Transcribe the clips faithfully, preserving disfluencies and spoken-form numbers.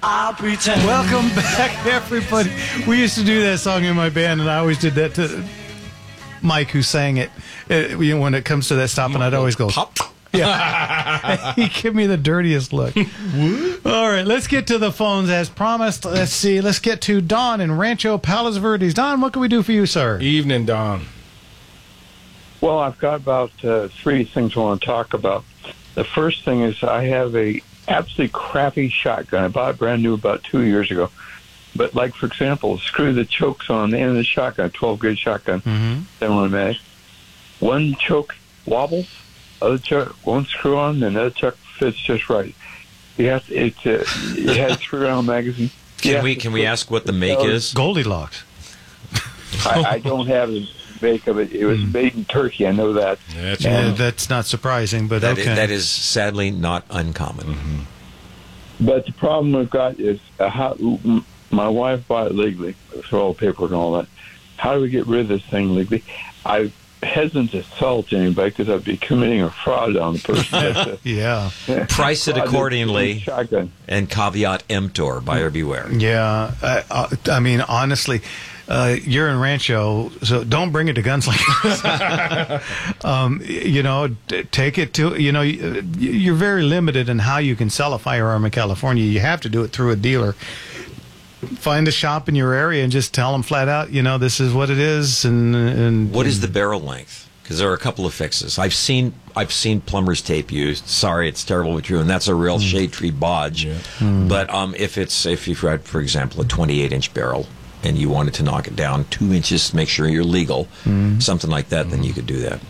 I'll pretend. Welcome back, everybody. We used to do that song in my band, and I always did that to Mike, who sang it. it you know, when it comes to that stop, and I'd always go, pop. Yeah. He gave me the dirtiest look. All right, let's get to the phones as promised. Let's see. Let's get to Don in Rancho Palos Verdes. Don, what can we do for you, sir? Evening, Don. Well, I've got about uh, three things I want to talk about. The first thing is I have a absolutely crappy shotgun. I bought it brand new about two years ago. But, like, for example, screw the chokes on the end of the shotgun, twelve gauge shotgun, Mm-hmm. semi-automatic. One choke wobbles, other choke, one screw on, and another choke fits just right. You have to, it, uh, it has three round magazine. Can we can we ask what the make is? Goldilocks. I, I don't have the make of it. It was made in Turkey. I know that. That's Yeah, right. that's not surprising, but That, okay. is, that is sadly not uncommon. Mm-hmm. But the problem we've got is uh, how my wife bought it legally, through all the paperwork and all that. How do we get rid of this thing legally? I'm hesitant to sell it to anybody because I'd be committing a fraud on the person. yeah. Price it Fraud is accordingly, shotgun. and caveat emptor, buyer beware. Yeah. I, I, I mean, honestly, uh, you're in Rancho, so don't bring it to Gunslingers. um, you know, t- take it to, you know, y- you're very limited in how you can sell a firearm in California. You have to do it through a dealer. Find a shop in your area and just tell them flat out, you know, this is what it is. And, and What is the barrel length? Because there are a couple of fixes. I've seen I've seen plumber's tape used. Sorry, it's terrible but true, and that's a real shade tree bodge. Yeah. But um, if it's if you've had, for example, a twenty-eight inch barrel and you wanted to knock it down two inches to make sure you're legal, something like that, then you could do that.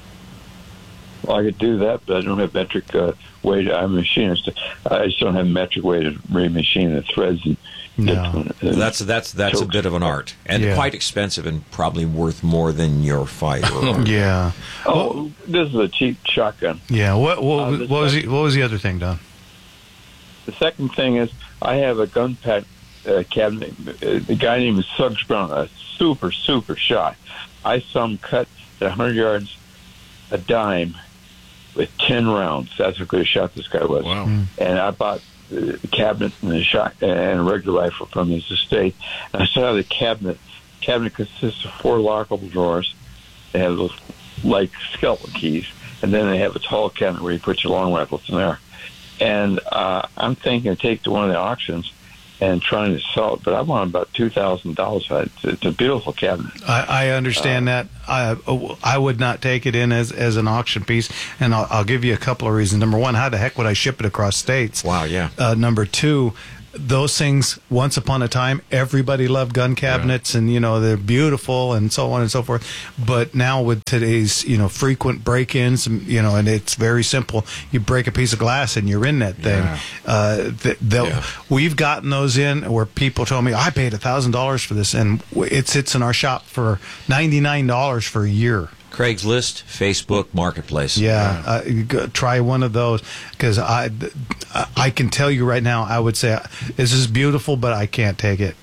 Well, I could do that, but I don't have metric uh, way to, I'm a machinist. I just don't have metric way to remachine the threads. And, No. and That's that's that's a bit of an art, and Yeah. quite expensive, and probably worth more than your firearm. Yeah. Oh, this is a cheap shotgun. Yeah. What, what, Uh, what, the was the, second- what was the other thing, Don? The second thing is I have a gun pack uh, cabinet. Uh, the guy named Suggs Brown, a super, super shot. I saw him cut at one hundred yards a dime with ten rounds. That's how good a shot this guy was. Wow. And I bought the cabinet and a shot and a regular rifle from his estate. And I saw the cabinet. Cabinet consists of four lockable drawers. They have those like skeleton keys, and then they have a tall cabinet where you put your long rifles in there. And uh, I'm thinking of taking to one of the auctions and trying to sell it, but I want about two thousand dollars for it. It's, it's a beautiful cabinet. I, I understand Uh, that. I I would not take it in as, as an auction piece, and I'll, I'll give you a couple of reasons. Number one, how the heck would I ship it across states? Wow, yeah. Uh, number two, those things, once upon a time, everybody loved gun cabinets, and, you know, they're beautiful and so on and so forth. But now with today's, you know, frequent break-ins, you know, and it's very simple. You break a piece of glass and you're in that thing. Yeah. Uh, th- they'll- Yeah. We've gotten those in where people told me, I paid one thousand dollars for this, and it sits in our shop for ninety-nine dollars for a year. Craigslist, Facebook, Marketplace. Yeah, uh, you go- try one of those, because I, I can tell you right now, I would say this is beautiful, but I can't take it.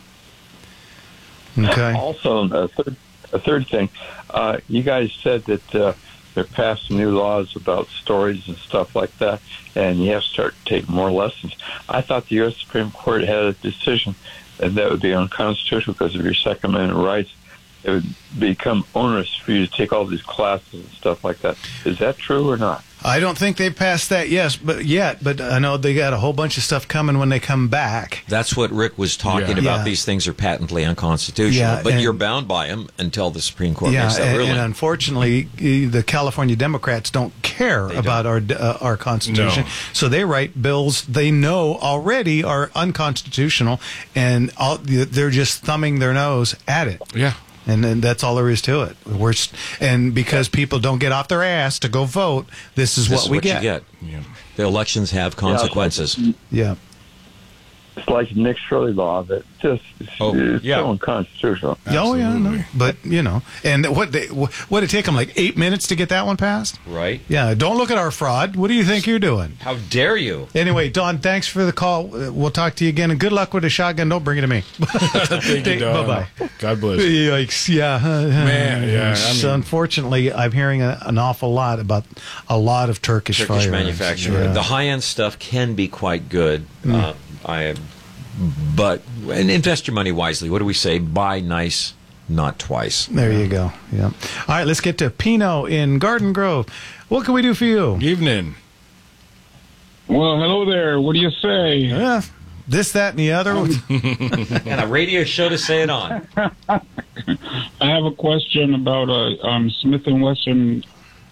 Okay. Also, a third, a third thing, uh, you guys said that uh, they're passing new laws about storage and stuff like that, and you have to start taking more lessons. I thought the U S Supreme Court had a decision and that would be unconstitutional because of your Second Amendment rights. It would become onerous for you to take all these classes and stuff like that. Is that true or not? I don't think they've passed that yes, but yet, but I know they got a whole bunch of stuff coming when they come back. That's what Rick was talking Yeah. about. Yeah. These things are patently unconstitutional, Yeah, but and- you're bound by them until the Supreme Court Yeah, makes that and, ruling. and unfortunately, eh, the California Democrats don't care They about our uh, our Constitution, No. so they write bills they know already are unconstitutional, and all, they're just thumbing their nose at it. Yeah. And then that's all there is to it. We're st- and because people don't get off their ass to go vote, this is this what is we what get. you get. Yeah. The elections have consequences. Yeah. It's like Nick Shirley law that just Oh, is yeah. so unconstitutional. Oh yeah, no. Absolutely. But you know, and what they what did it take them like eight minutes to get that one passed? Right? Yeah. Don't look at our fraud. What do you think you're doing? How dare you? Anyway, Don, thanks for the call. Uh, We'll talk to you again, and good luck with the shotgun. Don't bring it to me. Thank you, Don. Bye bye. God bless. Yikes! Yeah, Man, yeah, I So mean- unfortunately, I'm hearing a, an awful lot about a lot of Turkish, Turkish firearms. manufacturer. Yeah. The high-end stuff can be quite good. Uh, I but and invest your money wisely. What do we say? Buy nice, not twice. There you go. Yeah. All right, let's get to Pino in Garden Grove. What can we do for you? Evening. Well, hello there. What do you say? Yeah, this, that, and the other. And a radio show to say it on. I have a question about a um, Smith and Wesson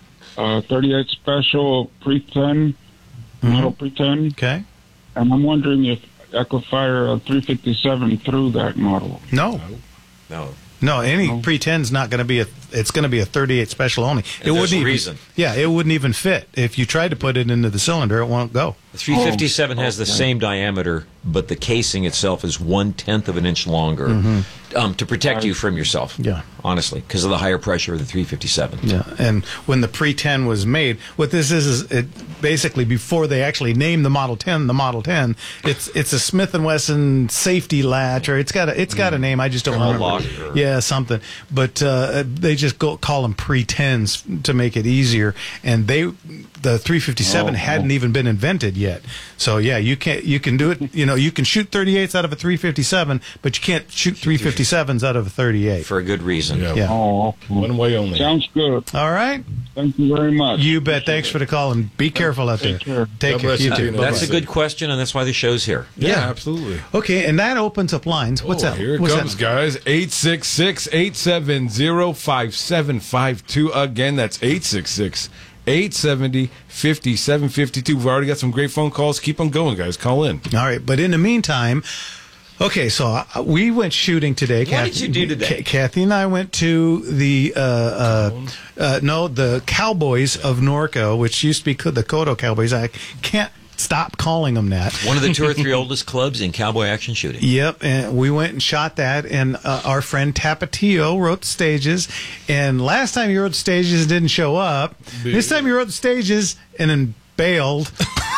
uh, thirty-eight Special pre ten, Mm-hmm. model pre ten, Okay. and I'm wondering if I could fire a three fifty-seven through that model. No. No. No, any pre ten's not going to be a. It's going to be a thirty-eight special only. And there's a even, reason. Yeah, it wouldn't even fit if you tried to put it into the cylinder. It won't go. The three fifty-seven has the same diameter, but the casing itself is one tenth of an inch longer um, to protect you from yourself. Yeah. honestly, because of the higher pressure of the three fifty-seven. Yeah, and when the pre ten was made, what this is is it basically before they actually named the Model ten, the Model ten, it's it's a Smith and Wesson safety latch, or it's got a it's got a name. I just don't Or a remember. lock, or- Yeah, something. But uh, they just go, call them pre tens to make it easier, and they the three fifty-seven Oh, hadn't oh. even been invented yet. So yeah, you can you can do it. You know, you can shoot thirty-eights out of a three fifty-seven, but you can't shoot three fifty-sevens out of a thirty-eight. For a good reason. Yeah. Yeah. Oh, One way only. sounds good. All right. Thank you very much. You bet. Thanks for the call, and be careful out there. Take care. Take God care. bless You you, too. Dino. That's a Bye-bye. good question, and that's why the show's here. Yeah, Yeah. absolutely. Okay, and that opens up lines. What's oh, that? Here it What's comes, that? guys. eight six six, eight seven zero, five seven five two. Again, that's eight six six, eight seven zero, five seven five two. We've already got some great phone calls. Keep on going, guys. Call in. All right, but in the meantime, okay, so uh, we went shooting today. What did you do today? Ca- Kathy and I went to the uh, uh, uh, no, the Cowboys of Norco, which used to be co- the Kodo Cowboys. I can't stop calling them that. One of the two or three oldest clubs in cowboy action shooting. Yep, and we went and shot that, and uh, our friend Tapatio wrote the stages, and last time he wrote the stages and didn't show up. This time he wrote the stages and then bailed.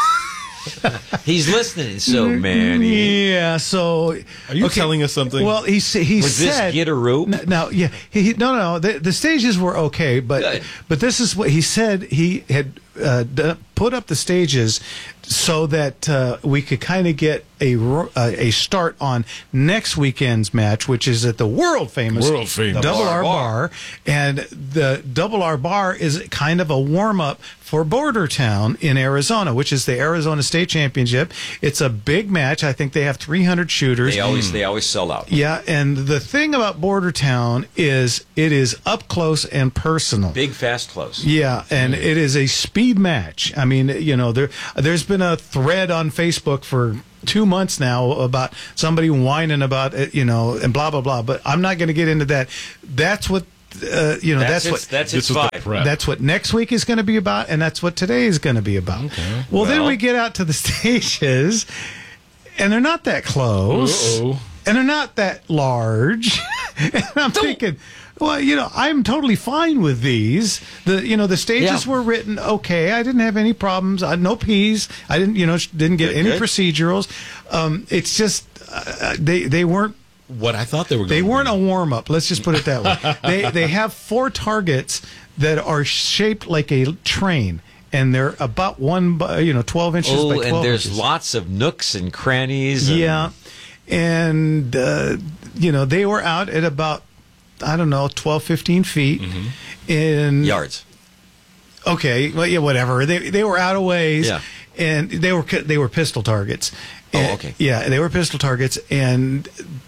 He's listening, so Manny. Yeah, so Are you telling us something? Well, he s- he Was this said get a rope? No, no, yeah, he, he- no, no, no. The, the stages were okay, but Good. but this is what he said. He had uh, d- put up the stages so that uh, we could kind of get a ro- uh, a start on next weekend's match, which is at the world famous World famous. Double Bar R Bar. Bar, and the Double R Bar is kind of a warm up for Border Town in Arizona, which is the Arizona State Championship. It's a big match. I think they have three hundred shooters. They always they always sell out. Yeah, and the thing about Border Town is it is up close and personal. Big, fast, close. Yeah, and it is a speed match. I mean, you know, there there's been a thread on Facebook for two months now about somebody whining about it, you know, and blah blah blah. But I'm not going to get into that. That's what uh, you know. That's, That's, its, what. that's its This was the vibe. prep. That's what next week is going to be about, and that's what today is going to be about. Okay. Well, then Well- we get out to the stages, and they're not that close, Uh-oh. and they're not that large. And I'm thinking, well, you know, I'm totally fine with these. The you know the stages Yeah. were written okay. I didn't have any problems. I, no P's. I didn't you know sh- didn't get Good, any good. procedurals. Um, it's just uh, they they weren't. What I thought they were going They to weren't be. a warm up. Let's just put it that way. they they have four targets that are shaped like a train, and they're about one, by, you know, twelve inches by Oh, twelve and there's inches. lots of nooks and crannies. And Yeah, and uh, you know they were out at about I don't know twelve, fifteen feet in yards. Okay, well, yeah, whatever. They they were out of ways, Yeah. and they were they were pistol targets. Oh, And- okay. Yeah, they were pistol targets, and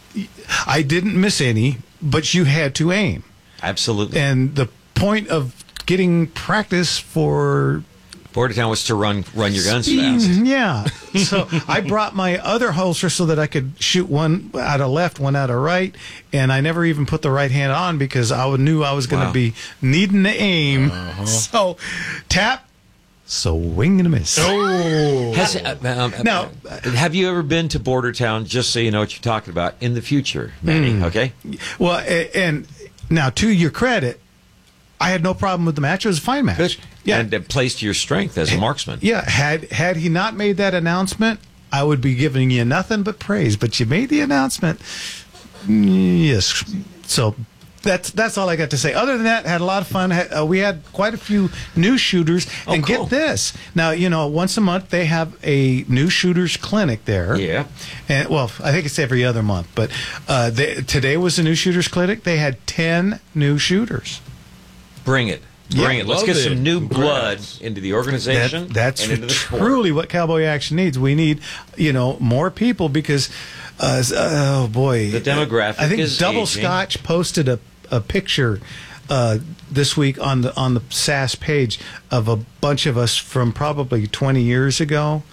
I didn't miss any, but you had to aim. Absolutely. And the point of getting practice for Border Town was to run run your guns fast. yeah. So I brought my other holster so that I could shoot one out of left, one out of right, and I never even put the right hand on because I knew I was going to Wow. be needing to aim. So tap, swing and a miss. Oh. Has, uh, um, uh, Now- have you ever been to Border Town? Just so you know what you're talking about in the future, Manny. Hmm. Okay. Well, a- and now to your credit, I had no problem with the match. It was a fine match. Good. Yeah. And it plays to your strength as a marksman. Yeah, had had he not made that announcement, I would be giving you nothing but praise. But you made the announcement, yes. So That's that's all I got to say. Other than that, had a lot of fun. Had- Uh, we had quite a few new shooters. Oh, and cool. get this. Now, you know, once a month they have a new shooters clinic there. Yeah. And well, I think it's every other month. But uh, they, today was the new shooters clinic. They had ten new shooters. Bring it. Bring Yeah, it. Let's love get it. some new Congrats. blood into the organization. That, that's and into the sport. truly what Cowboy Action needs. We need, you know, more people because, uh, oh boy, The demographic I think is Double aging. Scotch posted a, a picture uh, this week on the on the S A S page of a bunch of us from probably twenty years ago,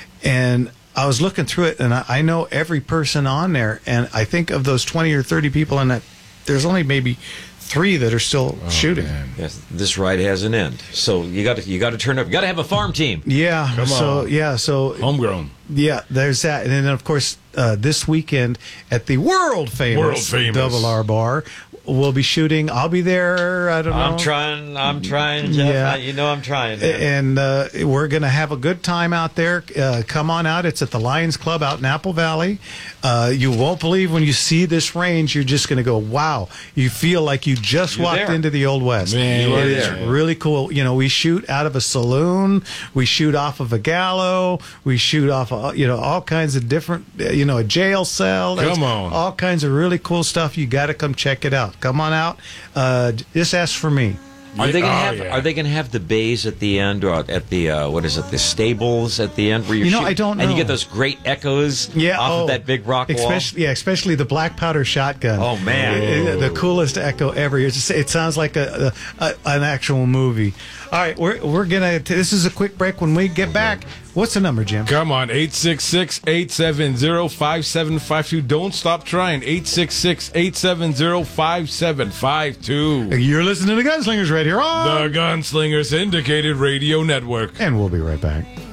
and I was looking through it, and I, I know every person on there, and I think of those twenty or thirty people in that, there's only maybe three that are still shooting. Man. Yes, this ride has an end. So you got to you got to turn up. You got to have a farm team. Yeah. Come so on. yeah. So Homegrown. yeah, there's that, and then of course uh, this weekend at the world famous, World famous. Double R Bar, we'll be shooting. I'll be there. I don't know. I'm trying. I'm trying, Jeff. Yeah. I, you know I'm trying. man. And uh, we're going to have a good time out there. Uh, come on out. It's at the Lions Club out in Apple Valley. Uh, you won't believe when you see this range. You're just going to go, wow. You feel like you just You're walked there. into the Old West. Man, You are It is there. really cool. You know, we shoot out of a saloon. We shoot off of a gallows. We shoot off, of, you know, all kinds of different, uh, you know, a jail cell. There's Come on. all kinds of really cool stuff. You got to come check it out. Come on out. Uh, just ask for me. Are they gonna Oh, have? yeah. Are they gonna have the bays at the end, or at the uh, what is it? The stables at the end where you're You know, shooting- I don't And you know. get those great echoes Yeah, off oh, of that big rock wall. especially, Yeah, especially the black powder shotgun. Oh, man. It- it- the coolest echo ever. It's just, it sounds like a, a, a an actual movie. All right, we're we're gonna. This is a quick break. When we get back, what's the number, Jim? Come on, eight six six, eight seven zero, five seven five two. Don't stop trying. eight six six, eight seven zero, five seven five two. You're listening to Gunslingers right here on, The Gunslingers Syndicated Radio Network. and we'll be right back.